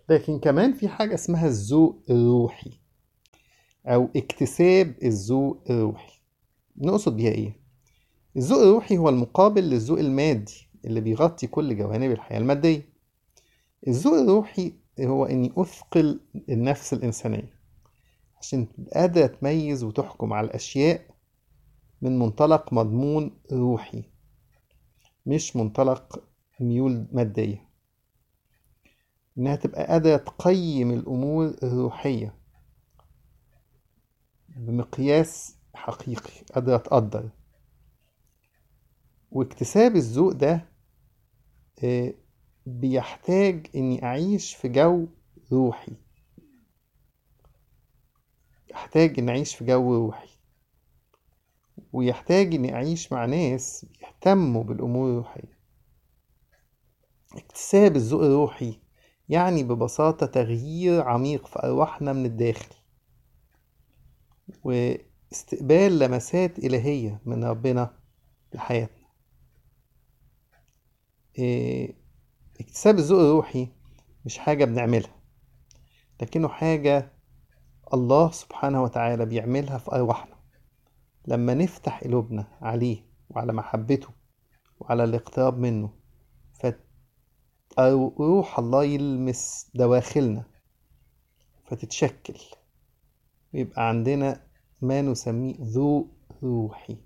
لكن كمان في حاجة اسمها الذوق الروحي أو اكتساب الذوق الروحي. نقصد بيها إيه؟ الذوق الروحي هو المقابل للذوق المادي اللي بيغطي كل جوانب الحياة المادية. الذوق الروحي هو إني أثقل النفس الإنسانية عشان تبقى قادرة تميز وتحكم على الأشياء من منطلق مضمون روحي، مش منطلق ميول مادية. إنها تبقى قادرة تقيم الأمور الروحية بمقياس حقيقي، قادرة تقدر. واكتساب الذوق ده آه، بيحتاج إني أعيش في جو روحي. يحتاج إني أعيش في جو روحي، ويحتاج إني أعيش مع ناس بيهتموا بالأمور الروحية. اكتساب الذوق الروحي يعني ببساطة تغيير عميق في أرواحنا من الداخل، واستقبال لمسات إلهية من ربنا لحياتنا. إيه، اكتساب الذوق الروحي مش حاجة بنعملها، لكنه حاجة الله سبحانه وتعالى بيعملها في أرواحنا لما نفتح قلوبنا عليه وعلى محبته وعلى الاقتراب منه. فروح الله يلمس دواخلنا فتتشكل، ويبقى عندنا ما نسميه ذوق روحي.